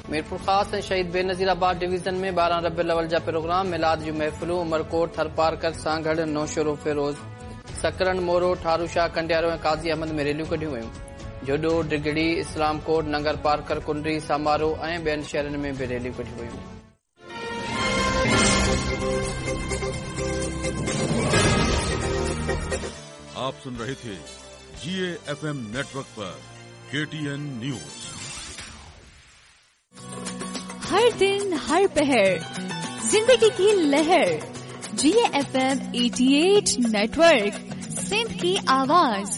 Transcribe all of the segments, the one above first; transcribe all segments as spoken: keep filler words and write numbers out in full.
मीरपुर खास ऐं शहीद बेनज़ीराबाद डिवीज़न में ॿारहं रबिउल अव्वल जा प्रोग्राम मिलाद जूं महफ़िलूं उमरकोट थरपारकर सांगड़ नौशरो फिरोज सकरन मोरो ठारूशाह कंडियारो ऐं काज़ी अहमद में रैलियूं कढियूं वयूं। जोडो डिगड़ी इस्लामकोट नंगर पारकर कुंडरी समारो ऐं ॿियनि शहरनि में भी रैलियूं कढियूं वयूं। आप सुन रहे थे जीए एफएम नेटवर्क पर केटीएन न्यूज। हर दिन हर पहर जिंदगी की लहर जीए एफएम अठासी नेटवर्क सिंध की आवाज।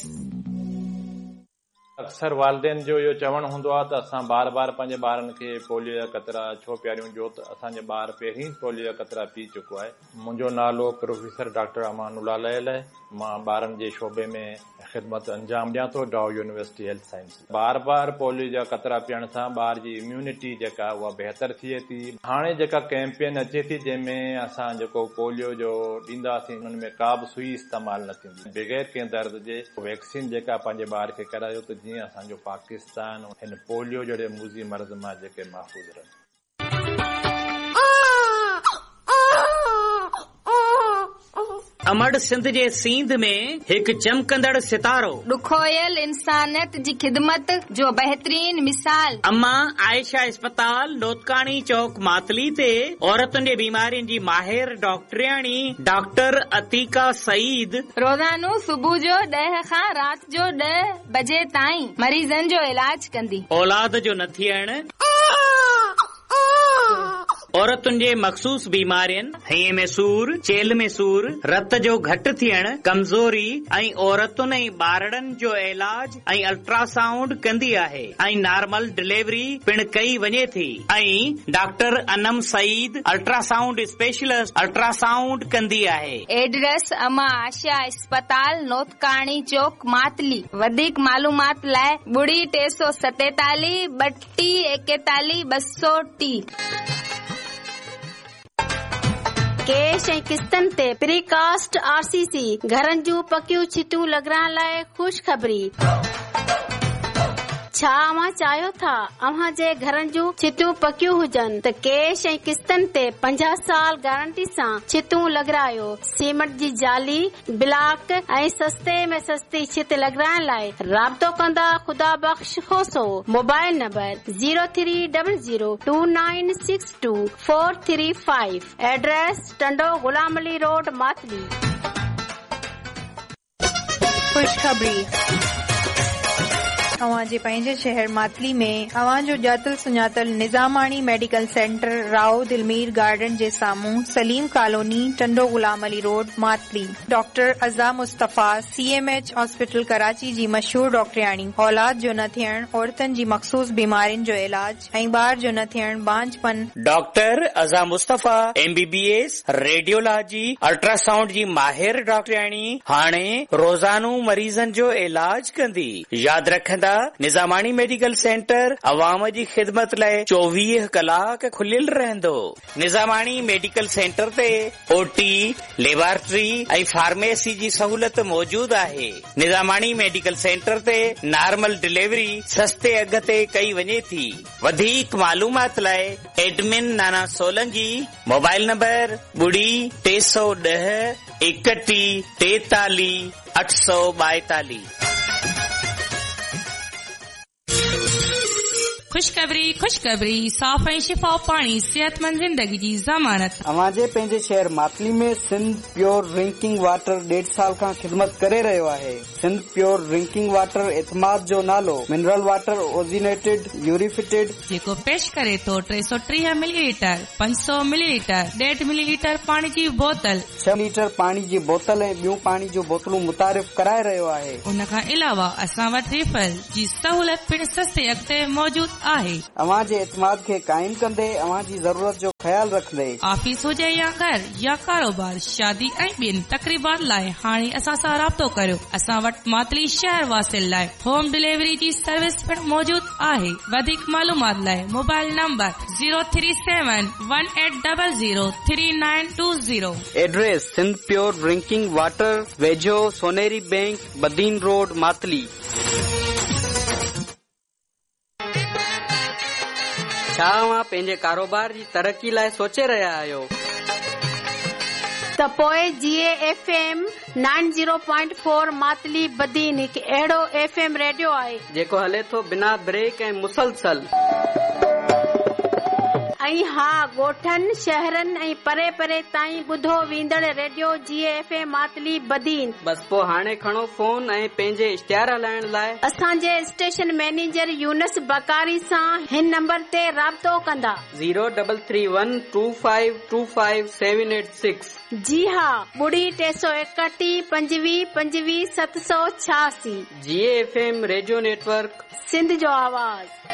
अक्सर वालदेन जो इहो चवणु हूंदो आहे त असां बार बार पंहिंजे ॿारनि खे पोलियो जा कतरा छो पियारियूं, जो त असांजे ॿार पहिरीं पोलियो जा कतरा पी चुको आहे। मुंहिंजो नालो प्रोफेसर डॉक्टर अमानुल्लाह लयल आहे। मां ॿारनि जे शोबे में ख़िदमत अंजाम ॾियां थो डाउ यूनिवर्सिटी हेल्थ साइंस। बार बार पोलियो जा कतरा पीअण सां ॿार जी इम्यूनिटी जेका उहा बहितर थिए थी। हाणे जेका कैंपेन अचे थी जंहिंमें असां जेको पोलियो जो ॾींदासीं उन्हनि में का बि सुई इस्तेमालु न थींदी बग़ैर कंहिं दर्द जे वैक्सीन जेका पंहिंजे ॿार खे करायो त जीअं असांजो पाकिस्तान हिन पोलियो जहिड़े मूज़ी मर्ज़ मां जेके महफ़ूज़ रहनि। अमड़ सिंध जे सींध में हिकु चमकंदड़ सितारो ॾुखोयल इंसानियत जी ख़िदमत जो बहितरीन मिसाल। अम्मा आयशा अस्पताल नोतकाणी चौक मातली ते औरतुनि जे बीमारियुनि जी माहिर डॉक्टरियाणी डॉक्टर अतीका सईद रोज़ानो सुबुह जो ॾह खां राति जो ॾह बजे ताईं मरीज़नि जो इलाज कंदी। औलाद जो न थियण, औरतुनि जे मख़सूस बीमारियुनि हईअ में सूर, चेल में सूर, रत जो घटि थियण, कमज़ोरी ऐं औरतुनि ऐं ॿारड़नि जो इलाज ऐं अल्ट्रासाउंड कंदी आहे ऐं नॉर्मल डिलीवरी पिण कई वञे थी। ऐं doctor Anam Saeed ultrasound specialist ultrasound कंदी आहे। एड्रेस अमा आशा अस्पताल नोतकाणी चौक मातली। वधीक मालूमात लाइ ॿुड़ी टे सौ सतेतालीह ॿटी एकतालीह ॿ सौ टी। कैश ऐं किस्तनि ते प्रीकास्ट आरसीसी घरनि जूं पकियूं छिटूं लॻाइण लाइ ख़ुशख़बरी। छा अव्हां चाहियो था अव्हां जे घरनि जूं छिटूं पकियूं हुजनि त कैश ऐं किस्तनि ते पंजाह साल गारंटी सां छिटूं लॻारायो। सीमेंट जी जाली, ब्लॉक ऐं सस्ते में सस्ती छित लॻाइण लाइ राब्तो कंदा ख़ुदा बख़्श होसो। Mobile number zero three double zero two nine six two four three five. Address Tando Ghulam Ali road Matali. खुशखबरी अव्हां जे पंहिंजे शहर मातली में अव्हां जो ॼातल सुञातल निज़ामाणी मेडिकल सेंटर राओ दिलमीर गार्डन जे साम्हूं Salim colony Tando Ghulam Ali road Matali. Doctor अज़ा मुस्तफ़ा सीएमएच हॉस्पिटल कराची जी मशहूर डॉक्टरियाणी औलाद जो न थियण, औरतुनि जी मख़सूस बीमारियुनि जो इलाज ऐं ॿार जो न थियण बांझपन। डॉक्टर अज़ा मुस्तफ़ा एमबीबीएस रेडियोलॉजी अल्ट्रासाउंड जी माहिर डॉक्टरियाणी हाणे रोज़ानो मरीज़नि जो इलाज कंदी। यादि रखंदा निज़ामाणी मेडिकल सेंटर अवाम जी ख़िदमत लाइ चोवीह कलाक खुलियल रहंदो। निज़ामाणी मेडिकल सेंटर ते ओटी, लेबोरेटरी ऐं फार्मेसी जी सहूलत मौजूद आहे। निज़ामाणी मेडिकल सेंटर ते नॉर्मल डिलीवरी सस्ते अघ ते कई वञे थी। वधीक मालूमात लाइ एडमिन नाना सोलंकी मोबाइल नंबर ॿुड़ी टे सौ ॾह एकटीह टेतालीह अठ सौ ॿाएतालीह। खुशखबरी खुशखबरी साफ़ ऐं शिफा पाणी सेहतमंद जिंदगी जी ज़मानत। अव्हां जे पंहिंजे शहर मातली में सिंध प्योर ड्रिंकिंग वाटर ॾेढ साल खां ख़िदमत करे रहियो आहे। सिंध प्योर ड्रिंकिंग वाटर एतमाद जो नालो मिनरल वाटर ओजिनेटेड यूरिफिटेड जेको पेश करे थो टे सौ टीह मिलीलीटर, पंज सौ मिलीलीटर, ॾेढ मिलीलीटर पाणी जी बोतल, छह लीटर पाणी जी बोतल ऐं ॿियूं पाणी जूं बोतलूं मुतारिफ़ कराए रहियो आहे। उन खां अलावा असां वटि रिफल जी सहूलत पिण सस्ते अघ ते मौजूद आहे। अव्हां जे एतमाद खे काइम कंदे अव्हां जी ज़रूरत जो ख्याल रखंदे ऑफिस हुजे या घर या कारोबार, शादी ऐं ॿियनि तक़रीबात लाइ हाणे असां सां राब्तो करियो। असां वटि मातली शहर वासिल लाइ होम डिलीवरी जी सर्विस पिण मौजूद आहे। वधीक मालूमात लाइ mobile number zero three seven one eight double zero three nine two zero. Address Sindh pure drinking water वेझो सोनेरी बैंक बदीन रोड मातली। छा अव्हां पंहिंजे कारोबार जी तरक़ी लाइ सोचे रहिया आहियो त पोइ जीए F M nine zero point four Matali Badin हिकु अहिड़ो एफ एम रेडियो आहे जेको हले थो बिना ब्रेक ऐं मुसलसल ऐं हा ॻोठनि शहरनि ऐं परे परे ताईं ॿुधो वेंदड़ रेडियो जीए एफ एम मातली बदीन। बस पोइ हाणे खणो फोन ऐं पंहिंजे इश्तिहार हलाइण लाइ असांजे स्टेशन मैनेजर यूनस बकारी सां हिन नंबर ते राब्तो कंदा zero double three one two five two five seven eight six. जी हा ॿुड़ी टे सौ एकटीह पंजवीह पंजवीह सत सौ छियासी। जीए F M radio network Sindh जो आवाज़।